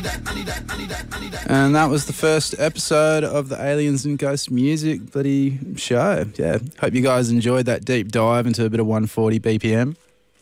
And that was the first episode of the Aliens and Ghost Music bloody show. Yeah, hope you guys enjoyed that deep dive into a bit of 140 BPM.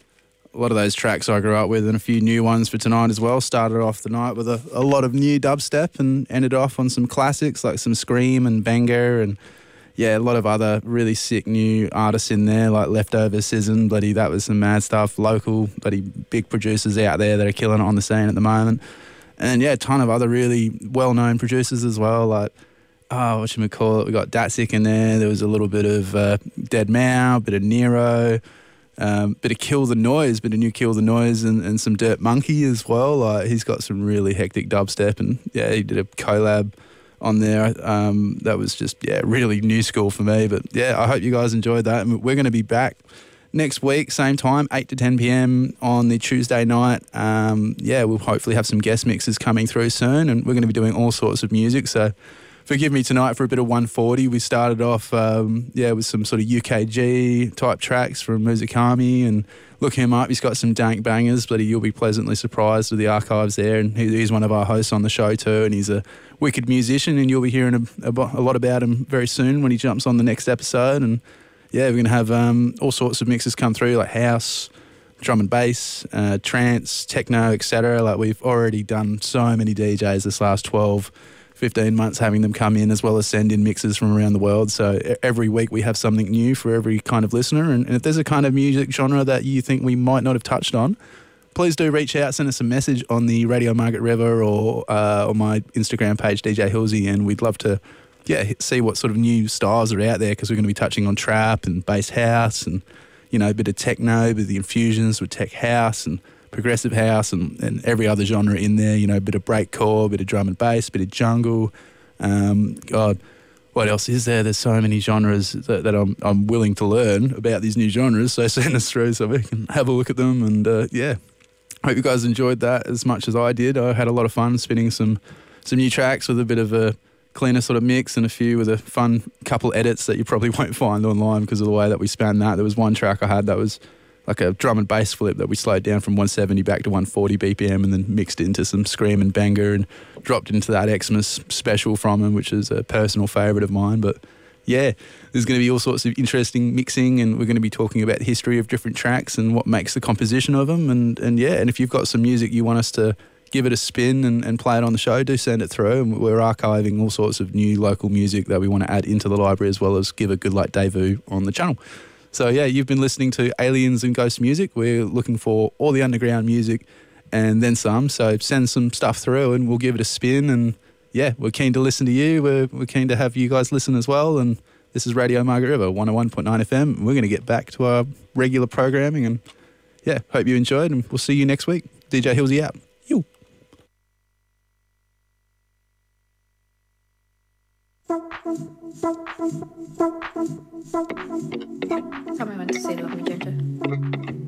A lot of those tracks I grew up with and a few new ones for tonight as well. Started off the night with a lot of new dubstep and ended off on some classics like some Scream and Banger and yeah, a lot of other really sick new artists in there like Leftover, Scissor, bloody that was some mad stuff. Local, bloody big producers out there that are killing it on the scene at the moment. And yeah, a ton of other really well-known producers as well, like, whatchamacallit, we got Datsik in there, there was a little bit of Dead Mau, a bit of Nero, bit of Kill the Noise, bit of new Kill the Noise and some Dirt Monkey as well. Like, he's got some really hectic dubstep and yeah, he did a collab on there. That was just, yeah, really new school for me. But yeah, I hope you guys enjoyed that. And we're going to be back next week, same time, 8 to 10 p.m. on the Tuesday night. Yeah, we'll hopefully have some guest mixes coming through soon and we're going to be doing all sorts of music. So forgive me tonight for a bit of 140. We started off, with some sort of UKG type tracks from Muzikami and look him up. He's got some dank bangers, but you'll be pleasantly surprised with the archives there. And he's one of our hosts on the show too. And he's a wicked musician and you'll be hearing a lot about him very soon when he jumps on the next episode. And yeah, we're going to have all sorts of mixes come through like house, drum and bass, trance, techno, etc. Like we've already done so many DJs this last 12-15 months having them come in as well as send in mixes from around the world. So every week we have something new for every kind of listener. And if there's a kind of music genre that you think we might not have touched on, please do reach out, send us a message on the Radio Margaret River or on my Instagram page, DJ Hilsey, and we'd love to see what sort of new styles are out there because we're going to be touching on trap and bass house and, you know, a bit of techno, a bit of the infusions with tech house and progressive house and every other genre in there, you know, a bit of breakcore, a bit of drum and bass, a bit of jungle. God, what else is there? There's so many genres that I'm willing to learn about these new genres, so send us through so we can have a look at them and, hope you guys enjoyed that as much as I did. I had a lot of fun spinning some new tracks with a bit of a cleaner sort of mix and a few with a fun couple edits that you probably won't find online because of the way that we span that. There was one track I had that was like a drum and bass flip that we slowed down from 170 back to 140 BPM and then mixed into some Scream and Banger and dropped into that Xmas special from him, which is a personal favourite of mine. But yeah, there's going to be all sorts of interesting mixing and we're going to be talking about the history of different tracks and what makes the composition of them. And if you've got some music you want us to give it a spin and play it on the show, do send it through. And we're archiving all sorts of new local music that we want to add into the library as well as give a good like debut on the channel. So yeah, you've been listening to Aliens and Ghost Music. We're looking for all the underground music and then some. So send some stuff through and we'll give it a spin. And yeah, we're keen to listen to you. We're keen to have you guys listen as well. And this is Radio Margaret River, 101.9 FM. We're going to get back to our regular programming and yeah, hope you enjoyed and we'll see you next week. DJ Hilsey out. You. Come on, to say love me, Ginger.